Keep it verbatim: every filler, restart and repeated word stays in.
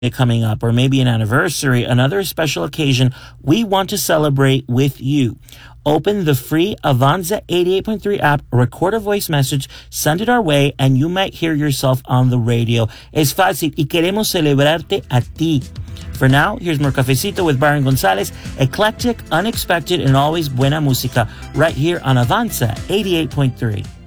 coming up, or maybe an anniversary, another special occasion, we want to celebrate with you. Open the free Avanza eighty-eight point three app, record a voice message, send it our way, and you might hear yourself on the radio. Es fácil y queremos celebrarte a ti. For now, here's more Cafecito with Byron Gonzalez. Eclectic, unexpected, and always buena música right here on Avanza eighty-eight point three.